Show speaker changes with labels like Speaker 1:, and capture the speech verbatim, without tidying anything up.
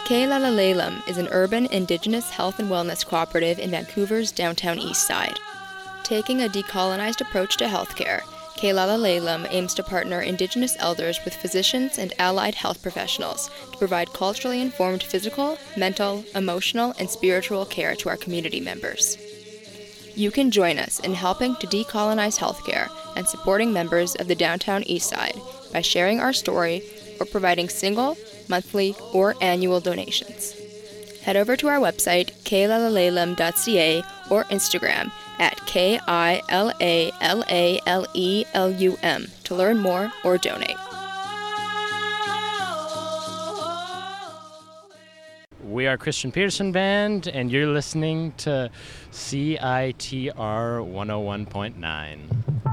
Speaker 1: K'Lalalalem is an urban Indigenous health and wellness cooperative in Vancouver's downtown east side. Taking a decolonized approach to healthcare, K'Lalalalem aims to partner Indigenous elders with physicians and allied health professionals to provide culturally informed physical, mental, emotional, and spiritual care to our community members. You can join us in helping to decolonize healthcare and supporting members of the downtown east side by sharing our story or providing single, monthly, or annual donations. Head over to our website, K'Lalalalem dot c a, or Instagram at K I L A L A L E L U M to learn more or donate.
Speaker 2: We are Christian Peterson Band, and you're listening to C I T R one oh one point nine.